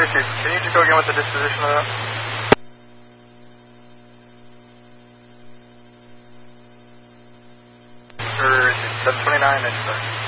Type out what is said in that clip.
received. Can you just go again with the disposition of that? Received. 729, 95.